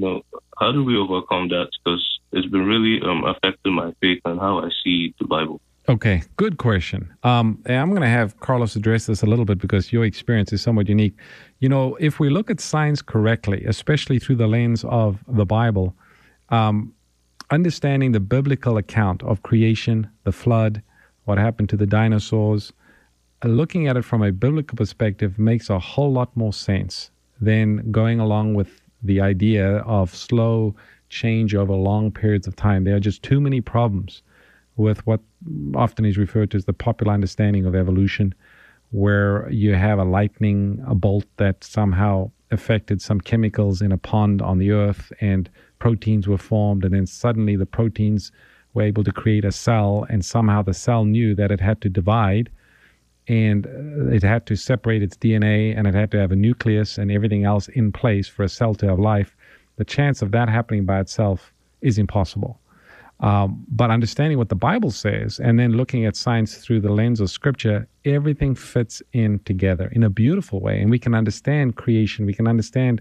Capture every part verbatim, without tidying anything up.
know, how do we overcome that? Because it's been really um, affecting my faith and how I see the Bible. Okay, good question. Um, and I'm going to have Carlos address this a little bit because your experience is somewhat unique. You know, if we look at science correctly, especially through the lens of the Bible, um, understanding the biblical account of creation, the flood, what happened to the dinosaurs, uh, looking at it from a biblical perspective makes a whole lot more sense than going along with the idea of slow change over long periods of time. There are just too many problems with what often is referred to as the popular understanding of evolution, where you have a lightning a bolt that somehow affected some chemicals in a pond on the earth and proteins were formed, and then suddenly the proteins were able to create a cell, and somehow the cell knew that it had to divide and it had to separate its D N A and it had to have a nucleus and everything else in place for a cell to have life. The chance of that happening by itself is impossible. Um, but understanding what the Bible says and then looking at science through the lens of Scripture, everything fits in together in a beautiful way. And we can understand creation, we can understand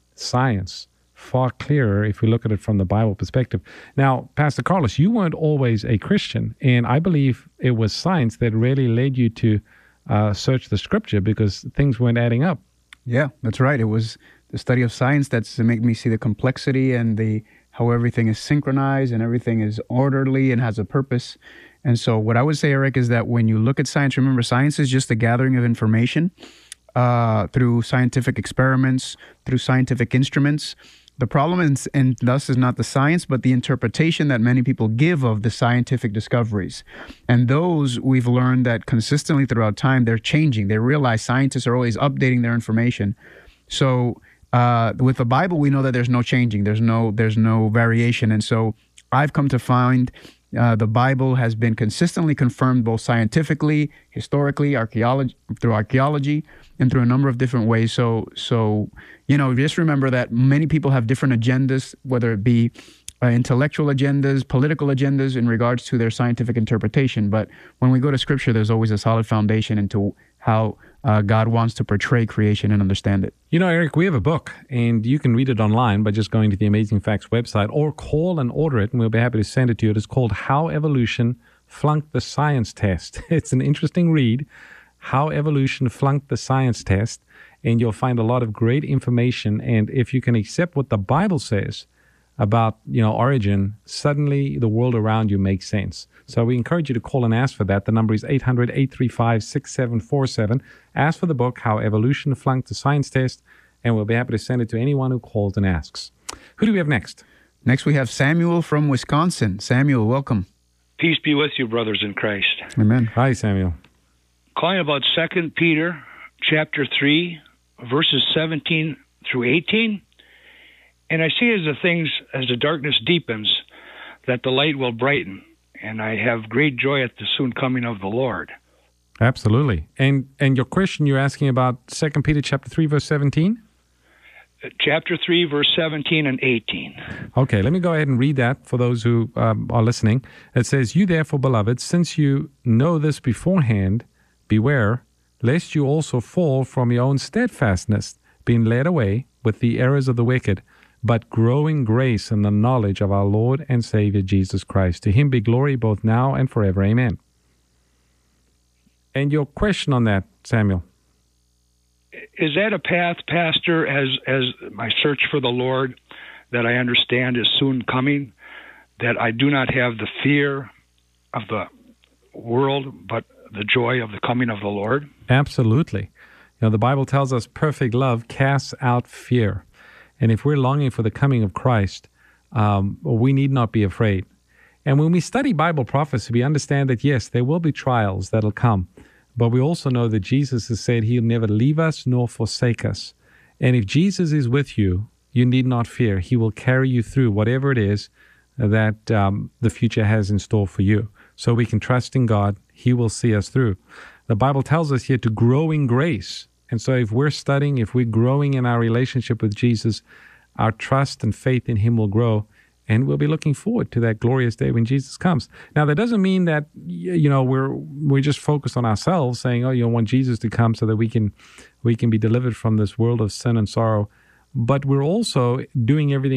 science far clearer if we look at it from the Bible perspective. Now, Pastor Carlos, you weren't always a Christian, and I believe it was science that really led you to uh, search the Scripture because things weren't adding up. Yeah, that's right. It was the study of science that's made me see the complexity and the how everything is synchronized and everything is orderly and has a purpose. And so what I would say, Eric, is that when you look at science, remember, science is just the gathering of information uh, through scientific experiments, through scientific instruments. The problem is, and thus is not the science, but the interpretation that many people give of the scientific discoveries. And those we've learned that consistently throughout time, they're changing. They realize scientists are always updating their information. So Uh, with the Bible, we know that there's no changing, there's no there's no variation, and so I've come to find uh, the Bible has been consistently confirmed both scientifically, historically, archaeology through archaeology, and through a number of different ways. So so you know, just remember that many people have different agendas, whether it be uh, intellectual agendas, political agendas, in regards to their scientific interpretation. But when we go to Scripture, there's always a solid foundation into how Uh, God wants to portray creation and understand it. You know, Eric, we have a book, and you can read it online by just going to the Amazing Facts website or call and order it, and we'll be happy to send it to you. It is called How Evolution Flunked the Science Test. It's an interesting read, How Evolution Flunked the Science Test, and you'll find a lot of great information. And if you can accept what the Bible says about, you know, origin, suddenly the world around you makes sense. So we encourage you to call and ask for that. The number is eight hundred, eight three five, six seven four seven. Ask for the book, How Evolution Flunked the Science Test, and we'll be happy to send it to anyone who calls and asks. Who do we have next? Next we have Samuel from Wisconsin. Samuel, welcome. Peace be with you, brothers in Christ. Amen. Hi, Samuel. Calling about Second Peter chapter three, verses seventeen through eighteen. And I see as the things, as the darkness deepens, that the light will brighten. And I have great joy at the soon coming of the Lord. Absolutely. And and your question, you're asking about Second Peter chapter three, verse seventeen? Chapter three, verse seventeen and eighteen. Okay, let me go ahead and read that for those who um, are listening. It says, You therefore, beloved, since you know this beforehand, beware, lest you also fall from your own steadfastness, being led away with the errors of the wicked, but grow in grace and the knowledge of our Lord and Savior Jesus Christ. To him be glory both now and forever. Amen. And your question on that, Samuel? Is that a path, Pastor, as as my search for the Lord, that I understand is soon coming, that I do not have the fear of the world, but the joy of the coming of the Lord? Absolutely. You know, the Bible tells us perfect love casts out fear. And if we're longing for the coming of Christ, um, we need not be afraid. And when we study Bible prophecy, we understand that, yes, there will be trials that'll come. But we also know that Jesus has said he'll never leave us nor forsake us. And if Jesus is with you, you need not fear. He will carry you through whatever it is that um, the future has in store for you. So we can trust in God. He will see us through. The Bible tells us here to grow in grace. And so if we're studying, if we're growing in our relationship with Jesus, our trust and faith in him will grow. And we'll be looking forward to that glorious day when Jesus comes. Now, that doesn't mean that, you know, we're we're just focused on ourselves, saying, oh, you want Jesus to come so that we can we can be delivered from this world of sin and sorrow. But we're also doing everything